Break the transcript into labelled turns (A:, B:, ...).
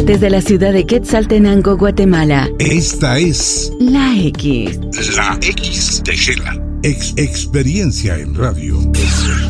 A: desde la ciudad de Quetzaltenango, Guatemala.
B: Esta es
A: La X.
B: La X de Shela. Experiencia en radio.